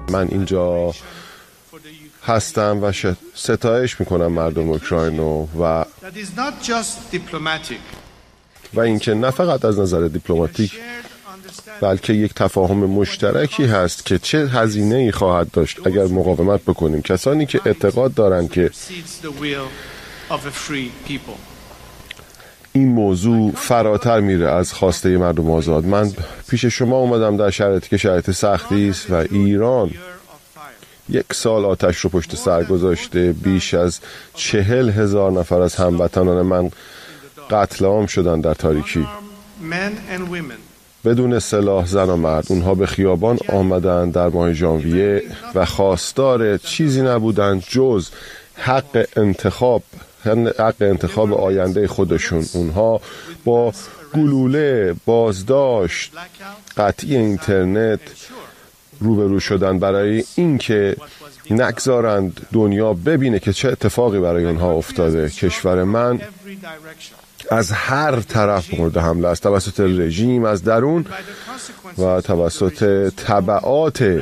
من اینجا هستم و ستایش میکنم مردم اوکراین و اینکه نه فقط از نظر دیپلماتیک بلکه یک تفاهم مشترکی هست که چه هزینه‌ای خواهد داشت اگر مقاومت بکنیم. کسانی که اعتقاد دارند که این موضوع فراتر میره از خواسته مردم آزاد. من پیش شما اومدم در شرایطی که شرایط سختی است و ایران 1 سال آتش رو پشت سر گذاشته. بیش از 40,000 نفر از هموطنان من قتل عام شدن در تاریکی بدون سلاح، زن و مرد. اونها به خیابان آمدن در ماه ژانویه و خواستار چیزی نبودن جز حق انتخاب آینده خودشون. اونها با گلوله، بازداشت، قطعی اینترنت روبرو شدن برای اینکه نگذارند دنیا ببینه که چه اتفاقی برای اونها افتاده. کشور من از هر طرف مورد حمله است، توسط رژیم از درون و توسط تبعات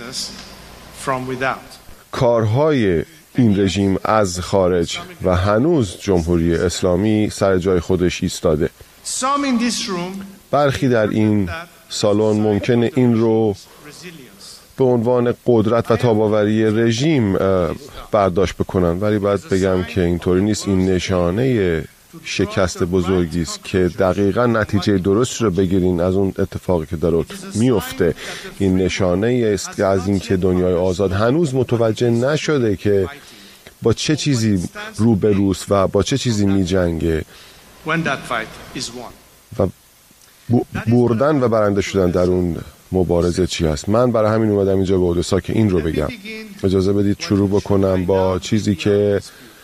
کارهای این رژیم از خارج و هنوز جمهوری اسلامی سر جای خودش ایستاده. برخی در این سالن ممکنه این رو به عنوان قدرت و تاباوری رژیم برداشت بکنن، ولی باید بگم که اینطوری نیست. این نشانه شکست بزرگی است که دقیقاً نتیجه درست رو بگیرین از اون اتفاقی که داره میفته. این نشانه است از اینکه دنیای آزاد هنوز متوجه نشده که با چه چیزی روبروست و با چه چیزی میجنگه و بردن و برنده شدن در اون مبارزه چی هست. من برای همین اومدم اینجا به اودسا که این رو بگم. اجازه بدید شروع بکنم با چیزی که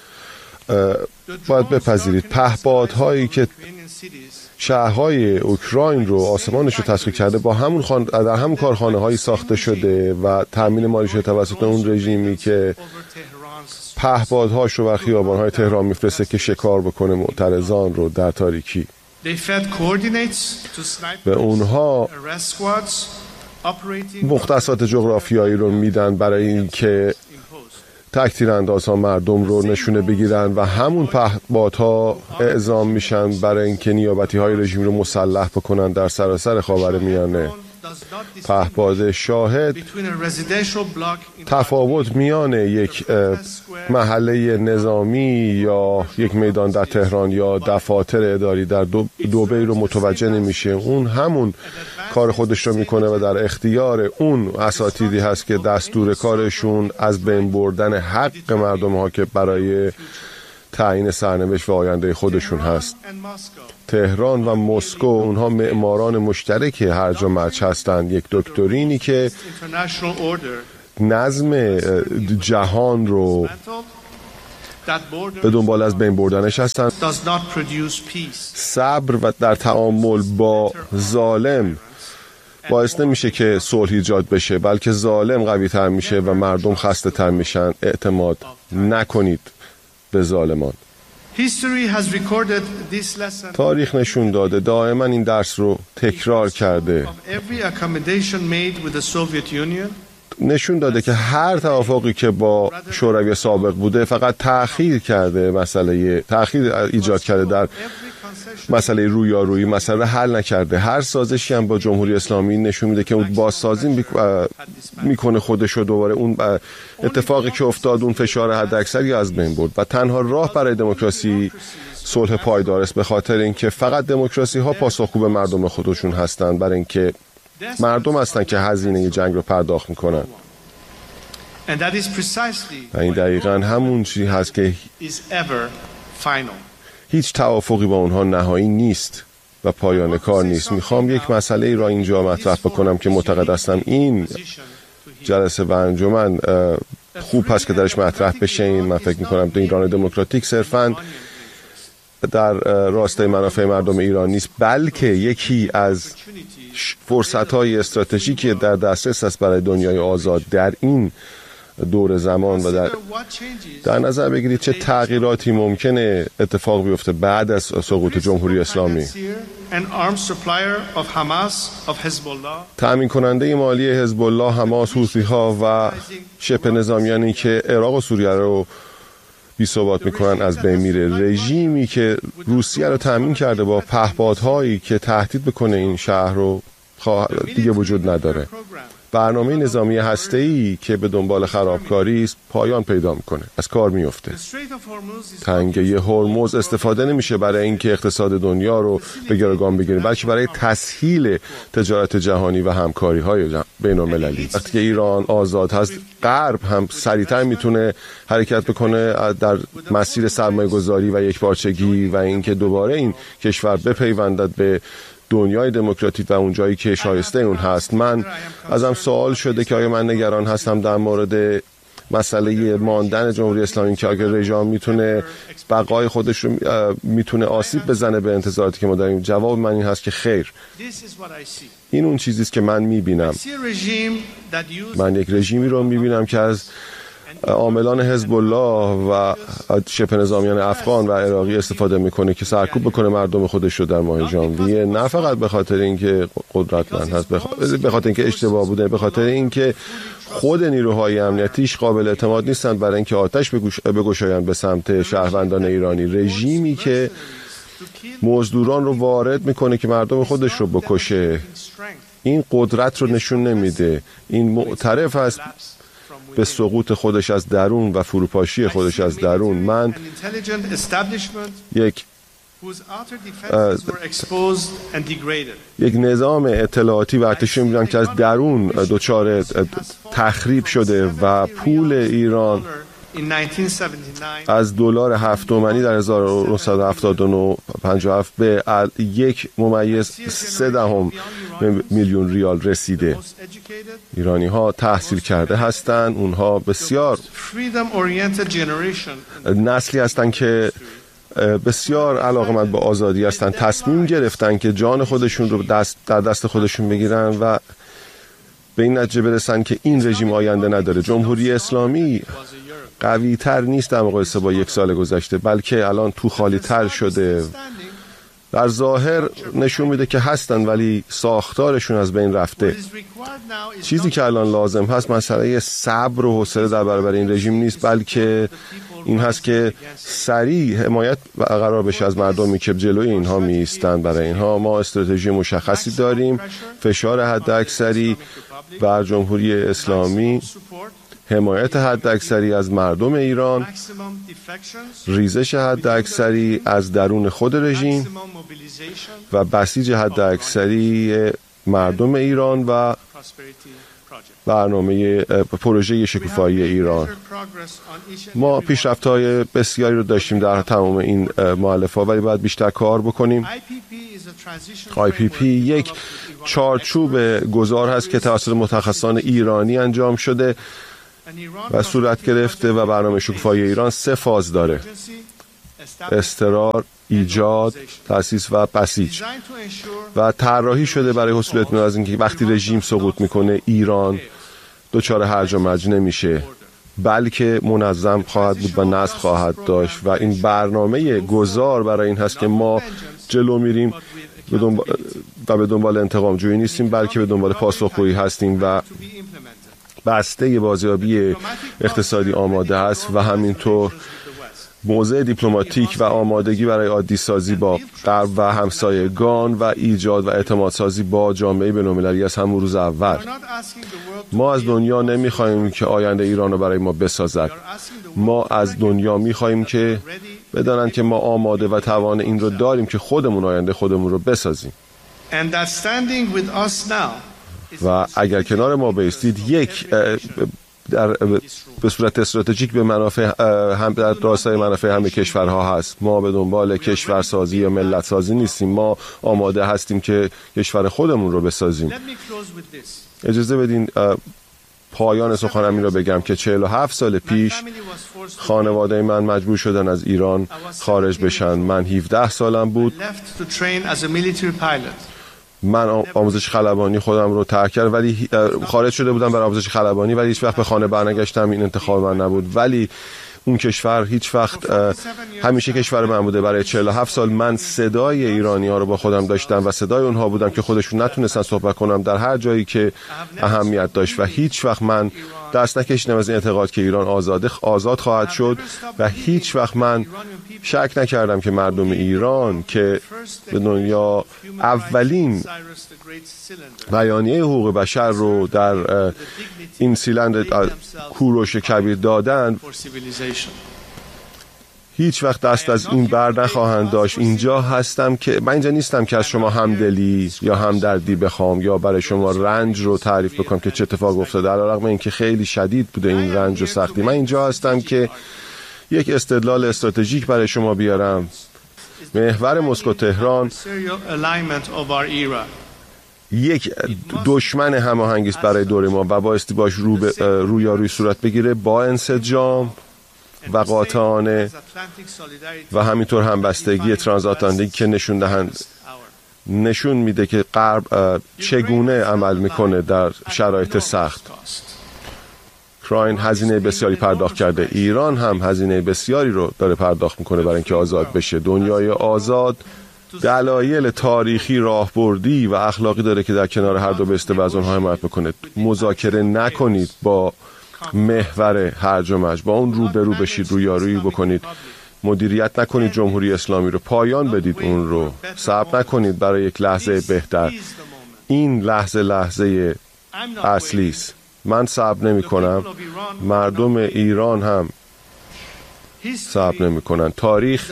باید بپذیرید. پهپادهایی که شهرهای اوکراین رو، آسمانش رو تسخیر کرده، با همون در همون کارخانه هایی ساخته شده و تامین مالیش توسط اون رژیمی که پهپادهاش رو بر خیابان‌های تهران میفرسته که شکار بکنه معترضان رو در تاریکی. به اونها مختصات جغرافیایی رو میدن برای اینکه تک‌تیراندازها مردم رو نشونه بگیرن و همون پهپادها اعزام میشن برای اینکه نیابتی‌های رژیم رو مسلح بکنن در سراسر خاورمیانه. پهپاد شاهد تفاوت میان یک محله نظامی یا یک میدان در تهران یا دفاتر اداری در دبی رو متوجه نمیشه. اون همون کار خودش رو میکنه و در اختیار اون اساتیدی هست که دستور کارشون از بین بردن حق مردم ها که برای تعیین سرنوشت و آینده خودشون هست. تهران و مسکو اونها معماران مشترک هرج و مرج هستند. یک دکترینی که نظم جهان رو به دنبال از بین بردنش هستند. صبر و در تعامل با ظالم باعث نمیشه که صلح ایجاد بشه، بلکه ظالم قوی تر میشه و مردم خسته تر میشن. اعتماد نکنید به ظالمان. تاریخ نشون داده، دائما این درس رو تکرار کرده، نشون داده که هر توافقی که با شوروی سابق بوده فقط تأخیر ایجاد کرده در مسئله رویارویی، مسئله حل نکرده. هر سازشی هم با جمهوری اسلامی نشون میده که اون بازسازی میکنه خودشو دوباره. اون اتفاقی که افتاد، اون فشار حداکثری از بین برد و تنها راه برای دموکراسی صلح پایدار است، به خاطر اینکه فقط دموکراسی ها پاسخگو به مردم خودشون هستن، برای اینکه مردم هستن که هزینه جنگ رو پرداخت میکنن. و این دقیقاً همون چیزی هست که هیچ توافقی با اونها نهایی نیست و پایان کار نیست. میخوام یک مسئله ای را اینجا مطرح بکنم که معتقد هستم این جلسه و انجمن خوب هست که درش مطرح بشه. من فکر میکنم ایران دموکراتیک صرفاً در راستای منافع مردم ایران نیست، بلکه یکی از فرصت‌های استراتژیکی در دسترس است برای دنیای آزاد در این دور زمان و در نظر بگیرید چه تغییراتی ممکنه اتفاق بیفته بعد از سقوط جمهوری اسلامی. تأمین کننده مالی حزب الله، حماس، حوثی‌ها و شبه نظامیانی که عراق و سوریه رو بی‌ثبات میکنن از بین میره. رژیمی که روسیه رو تأمین کرده با پهپادهایی که تهدید بکنه این شهر رو دیگه وجود نداره. برنامه نظامی هسته‌ای که به دنبال خرابکاری است پایان پیدا میکنه، از کار میفته. تنگه هرمز استفاده نمیشه برای اینکه اقتصاد دنیا رو به گروگان بگیره، بلکه برای تسهیل تجارت جهانی و همکاری‌های بین‌المللی. وقتی که ایران آزاد هست، غرب هم سریعتر میتونه حرکت بکنه در مسیر سرمایه‌گذاری و یکپارچگی و اینکه دوباره این کشور بپیوندد به دنیای دموکراتیک و اون جایی که شایسته اون هست. من ازم سوال شده که آیا من نگران هستم در مورد مسئله ماندن جمهوری اسلامی، که اگر رژیم میتونه بقای خودش رو میتونه آسیب بزنه به انتظاراتی که ما داریم. جواب من این هست که خیر. این اون چیزیست که من میبینم. من یک رژیمی رو میبینم که از عاملان حزب الله و شبه نظامیان افغان و عراقی استفاده میکنه که سرکوب بکنه مردم خودش رو در ماه ژانویه، نه فقط به خاطر اینکه قدرتمند هست، به خاطر اینکه اشتباه بوده، به خاطر اینکه خود نیروهای امنیتیش قابل اعتماد نیستند برای اینکه آتش بگشایند به سمت شهروندان ایرانی. رژیمی که مزدوران رو وارد میکنه که مردم خودش رو بکشه، این قدرت رو نشون نمیده. این معترف است به سقوط خودش از درون و فروپاشی خودش از درون. من یک نظام اطلاعاتی و ارتشی می‌بینم که از درون دچار تخریب شده و پول ایران از دلار 7 تومانی در 1979 57 به 1.3 میلیون ریال رسیده. ایرانی ها تحصیل کرده هستند، اونها بسیار نسلی هستند که بسیار علاقمند به آزادی هستند، تصمیم گرفتن که جان خودشون رو در دست خودشون بگیرن و به این نتیجه برسن که این رژیم آینده نداره. جمهوری اسلامی قوی تر نیست در مقایسه با 1 سال گذشته، بلکه الان تو خالی تر شده. در ظاهر نشون میده که هستن ولی ساختارشون از بین رفته. چیزی که الان لازم هست مسئله صبر و حوصله در برابر این رژیم نیست، بلکه این هست که سریع حمایت قرار بشه از مردمی که جلوی اینها میایستند. برای اینها ما استراتژی مشخصی داریم، فشار حداکثری بر جمهوری اسلامی، حمایت حداکثری از مردم ایران، ریزش حداکثری از درون خود رژیم و بسیج حداکثری مردم ایران و برنامه پروژه شکوفایی ایران. ما پیشرفت‌های بسیاری رو داشتیم در تمام این مؤلفه‌ها، ولی باید بیشتر کار بکنیم. IPP یک چارچوب گذار هست که توسط متخصصان ایرانی انجام شده و صورت گرفته و برنامه شکوفایی ایران 3 فاز داره: اضطرار، ایجاد، تأسیس و بسیج. و طراحی شده برای حصول اطمینان از اینکه وقتی رژیم سقوط میکنه ایران دچار هرج و مرج نمیشه، بلکه منظم خواهد بود و نسل خواهد داشت. و این برنامه گذار برای این هست که ما جلو میریم و به دنبال انتقام جویی نیستیم، بلکه به دنبال پاسخگویی هستیم و بسته بازیابی اقتصادی آماده است و همینطور موضع دیپلماتیک و آمادگی برای عادی سازی با غرب و همسایگان و ایجاد و اعتماد سازی با جامعه بین‌المللی از همون روز اول. ما از دنیا نمیخوایم که آینده ایران رو برای ما بسازد. ما از دنیا میخوایم که بدانند که ما آماده و توان این رو داریم که خودمون آینده خودمون رو بسازیم. و اگر کنار ما بایستید، یک به صورت استراتژیک به منافع هم در راستای منافع همه کشورها هست. ما به دنبال کشورسازی یا ملت سازی نیستیم، ما آماده هستیم که کشور خودمون رو بسازیم. اجازه بدین پایان سخنم این رو بگم که 47 سال پیش خانواده من مجبور شدن از ایران خارج بشن. من 17 سالم بود. من آموزش خلبانی خودم رو ترک کردم، ولی خارج شده بودم برای آموزش خلبانی، ولی هیچ وقت به خانه برنگشتم. این انتخاب من نبود، ولی اون کشور هیچ وقت همیشه کشور من بوده. برای 47 سال من صدای ایرانی ها رو با خودم داشتم و صدای اونها بودم که خودشون نتونستن صحبت کنم در هر جایی که اهمیت داشت و هیچ وقت من دست نکشیدم از این اعتقاد که ایران آزاد خواهد شد و هیچ وقت من شک نکردم که مردم ایران که به دنیا اولین بیانیه حقوق بشر رو در این سیلند کوروش کبیر دادن، هیچ وقت دست از این بر نخواهند داشت. اینجا هستم که من اینجا نیستم که از شما همدلی یا همدردی بخوام یا برای شما رنج رو تعریف بکنم که چه اتفاق افتاده، علیرغم اینکه خیلی شدید بوده این رنج و سختی. من اینجا هستم که یک استدلال استراتژیک برای شما بیارم. محور مسکو تهران یک دشمن هماهنگی است برای دوره ما و بایستی باش روی صورت بگیره با انسجام و قاطعانه و همینطور همبستگی ترانزاتلانتیک که نشون میده که غرب چگونه عمل میکنه در شرایط سخت. اوکراین هزینه بسیاری پرداخت کرده، ایران هم هزینه بسیاری رو داره پرداخت میکنه برای اینکه آزاد بشه. دنیای آزاد دلایل تاریخی، راهبردی و اخلاقی داره که در کنار هر دو بسته و از اونها حمایت میکنه. مذاکره نکنید با محور هرج و مرج، با اون روبرو بشید، رویارویی بکنید. مدیریت نکنید جمهوری اسلامی رو، پایان بدید اون رو، صبر نکنید برای یک لحظه بهتر. این لحظه اصلی است. من صبر نمی کنم، مردم ایران هم صبر نمی کنن. تاریخ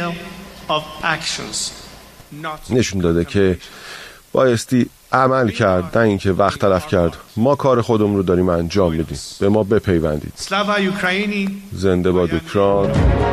نشون داده که بایستی عمل کرد، نه اینکه وقت تلف کرد. ما کار خودمون رو داریم انجام میدیم، به ما بپیوندید. زنده باد اوکراین.